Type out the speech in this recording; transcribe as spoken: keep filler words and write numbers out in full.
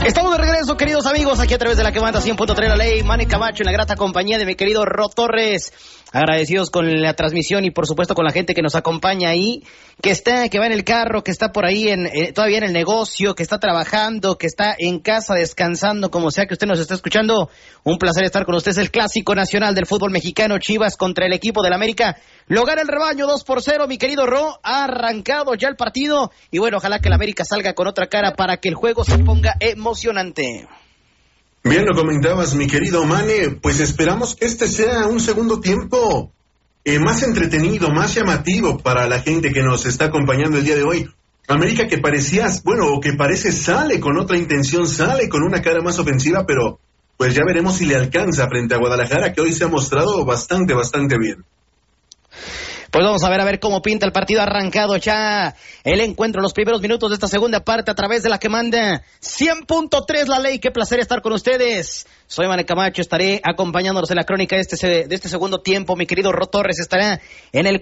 Estamos de regreso, queridos amigos, aquí a través de la que manda cien punto tres La Ley. Manny Camacho en la grata compañía de mi querido Ro Torres. Agradecidos con la transmisión y por supuesto con la gente que nos acompaña ahí, que está, que va en el carro, que está por ahí en, eh, todavía en el negocio, que está trabajando, que está en casa descansando, como sea que usted nos está escuchando. Un placer estar con ustedes. El clásico nacional del fútbol mexicano, Chivas contra el equipo del América. Lo gana el rebaño dos por cero, mi querido Ro. Ha arrancado ya el partido y bueno, ojalá que el América salga con otra cara para que el juego se ponga emocionante. Bien lo comentabas, mi querido Mane, pues esperamos que este sea un segundo tiempo eh, más entretenido, más llamativo para la gente que nos está acompañando el día de hoy. América que parecía, bueno, o que parece sale con otra intención, sale con una cara más ofensiva, pero pues ya veremos si le alcanza frente a Guadalajara, que hoy se ha mostrado bastante, bastante bien. Pues vamos a ver a ver cómo pinta el partido. Arrancado ya el encuentro, los primeros minutos de esta segunda parte a través de la que manda cien punto tres La Ley. Qué placer estar con ustedes. Soy Manny Camacho, estaré acompañándonos en la crónica de este, de este segundo tiempo. Mi querido Ro Torres estará en el